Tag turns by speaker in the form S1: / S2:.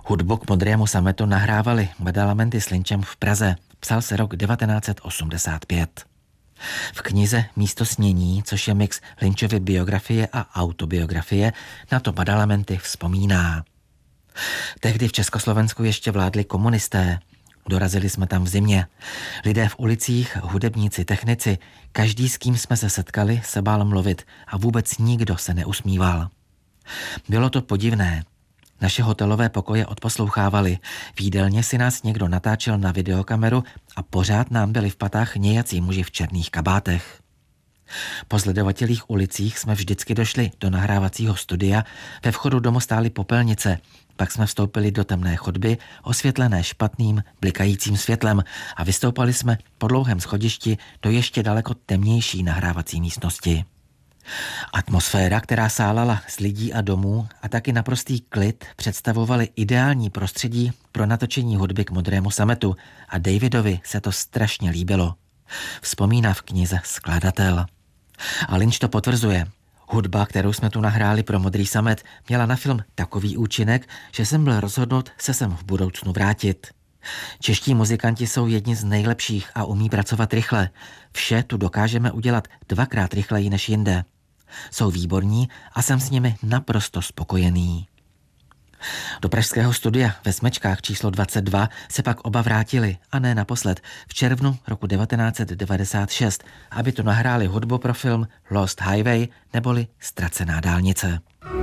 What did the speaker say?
S1: Hudbu k Modrému sametu nahrávali Badalamenti s Lynchem v Praze. Psal se rok 1985. V knize Místo snění, což je mix Lynchovy biografie a autobiografie, na to Badalamenti vzpomíná. Tehdy v Československu ještě vládli komunisté. Dorazili jsme tam v zimě. Lidé v ulicích, hudebníci, technici, každý, s kým jsme se setkali, se bál mluvit a vůbec nikdo se neusmíval. Bylo to podivné. Naše hotelové pokoje odposlouchávali. V jídelně si nás někdo natáčel na videokameru a pořád nám byli v patách nějací muži v černých kabátech. Po zledovatělých ulicích jsme vždycky došli do nahrávacího studia, ve vchodu domu stály popelnice, pak jsme vstoupili do temné chodby, osvětlené špatným, blikajícím světlem a vystoupali jsme po dlouhém schodišti do ještě daleko temnější nahrávací místnosti. Atmosféra, která sálala z lidí a domů a taky naprostý klid představovaly ideální prostředí pro natočení hudby k Modrému sametu a Davidovi se to strašně líbilo. Vzpomíná v knize skladatel. A Lynch to potvrzuje. Hudba, kterou jsme tu nahráli pro Modrý samet, měla na film takový účinek, že jsem byl rozhodnut se sem v budoucnu vrátit. Čeští muzikanti jsou jedni z nejlepších a umí pracovat rychle. Vše tu dokážeme udělat 2krát rychleji než jinde. Jsou výborní a jsem s nimi naprosto spokojený. Do pražského studia ve Smečkách číslo 22 se pak oba vrátili, a ne naposled, v červnu roku 1996, aby tu nahráli hudbu pro film Lost Highway neboli Ztracená dálnice.